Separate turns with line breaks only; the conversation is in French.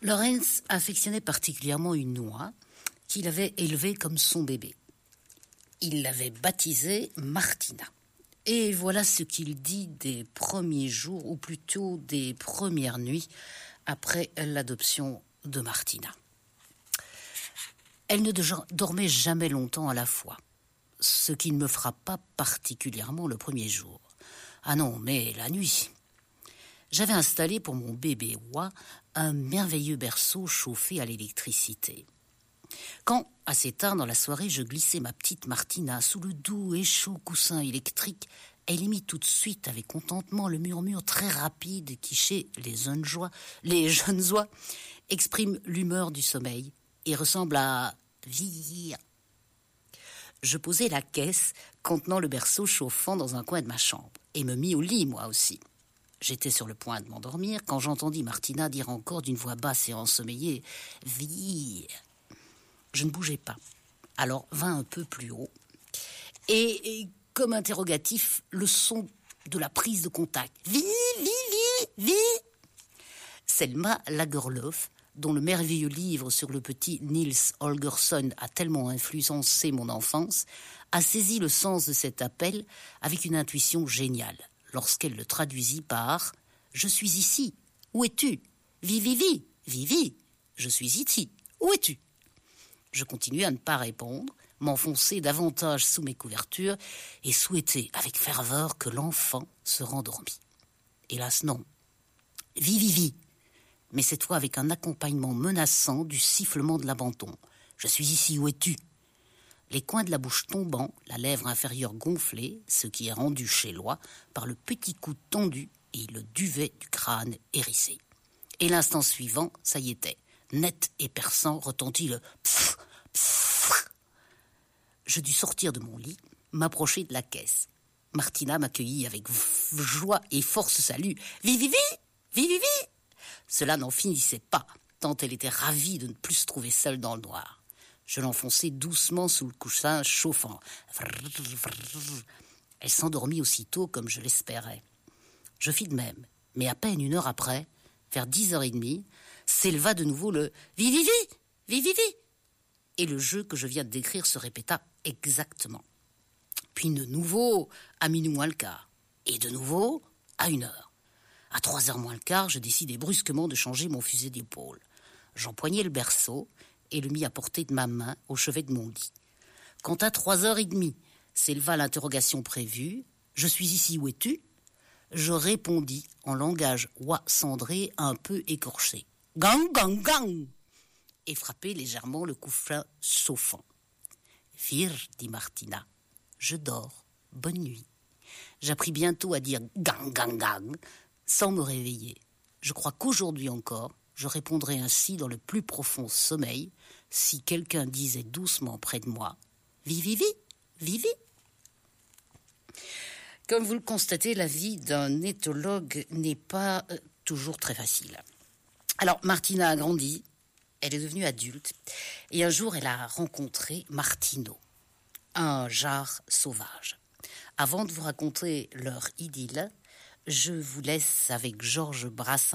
Lorenz affectionnait particulièrement une oie qu'il avait élevée comme son bébé. Il l'avait baptisée Martina. Et voilà ce qu'il dit des premiers jours, ou plutôt des premières nuits, après l'adoption de Martina. Elle ne dormait jamais longtemps à la fois, ce qui ne me frappa particulièrement le premier jour. Ah non, mais la nuit. J'avais installé pour mon bébé oie un merveilleux berceau chauffé à l'électricité. Quand, assez tard dans la soirée, je glissai ma petite Martina sous le doux et chaud coussin électrique, elle émit tout de suite avec contentement le murmure très rapide qui, chez les jeunes oies, exprime l'humeur du sommeil et ressemble à vieillir. Je posai la caisse contenant le berceau chauffant dans un coin de ma chambre et me mis au lit, moi aussi. J'étais sur le point de m'endormir quand j'entendis Martina dire encore d'une voix basse et ensommeillée « Vire ». Je ne bougeais pas. Alors vint un peu plus haut. Et comme interrogatif, le son de la prise de contact. « Vi. » Selma Lagerlöf, dont le merveilleux livre sur le petit Nils Holgersson a tellement influencé mon enfance, a saisi le sens de cet appel avec une intuition géniale, lorsqu'elle le traduisit par « Je suis ici, où es-tu ? Vivi, je suis ici, où es-tu ?» Je continuai à ne pas répondre, m'enfoncer davantage sous mes couvertures et souhaiter avec ferveur que l'enfant se rendormît. Hélas non. Vivi, mais cette fois avec un accompagnement menaçant du sifflement de l'abandon. Je suis ici, où es-tu ? Les coins de la bouche tombant, la lèvre inférieure gonflée, ce qui est rendu chez l'oie par le petit cou tendu et le duvet du crâne hérissé. Et l'instant suivant, ça y était. Net et perçant retentit le pfff, pfff. Je dus sortir de mon lit, m'approcher de la caisse. Martina m'accueillit avec joie et force salut. Vivi. Cela n'en finissait pas, tant elle était ravie de ne plus se trouver seule dans le noir. Je l'enfonçai doucement sous le coussin chauffant. Elle s'endormit aussitôt comme je l'espérais. Je fis de même, mais à peine 1 heure après, vers 10h30, s'éleva de nouveau le « Vivi !» Et le jeu que je viens de décrire se répéta exactement. Puis de nouveau à minuit moins le quart, et de nouveau à 1h. À 3h moins le quart, je décidai brusquement de changer mon fusil d'épaule. J'empoignai le berceau et le mis à portée de ma main au chevet de mon lit. Quand à 3h30 s'éleva l'interrogation prévue, « Je suis ici, où es-tu ?» Je répondis en langage oie cendré un peu écorché. « Gang, gang, gang !» et frappai légèrement le couffin chauffant. « Vire » dit Martina. « Je dors. Bonne nuit. » J'appris bientôt à dire « gang, gang, gang » sans me réveiller. Je crois qu'aujourd'hui encore, je répondrai ainsi dans le plus profond sommeil si quelqu'un disait doucement près de moi « Vivi !» Comme vous le constatez, la vie d'un éthologue n'est pas toujours très facile. Alors, Martina a grandi, elle est devenue adulte, et un jour, elle a rencontré Martino, un jar sauvage. Avant de vous raconter leur idylle, je vous laisse avec Georges Brassens.